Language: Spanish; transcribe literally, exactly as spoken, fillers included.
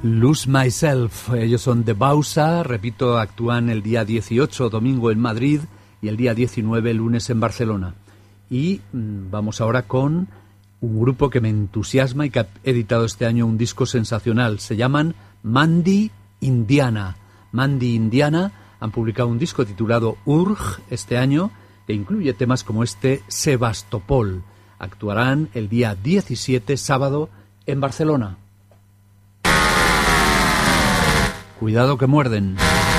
Lose Myself, ellos son de Bausa, repito, actúan el día dieciocho, domingo en Madrid, y el día diecinueve, lunes en Barcelona. Y mmm, vamos ahora con un grupo que me entusiasma y que ha editado este año un disco sensacional. Se llaman Mandy Indiana. Mandy Indiana han publicado un disco titulado Urg este año, que incluye temas como este Sebastopol. Actuarán el día diecisiete, sábado, en Barcelona. Cuidado que muerden.